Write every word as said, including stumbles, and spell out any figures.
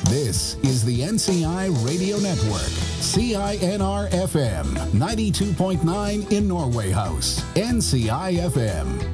This is the N C I Radio Network, C I N R F M, ninety-two point nine in Norway House, N C I F M.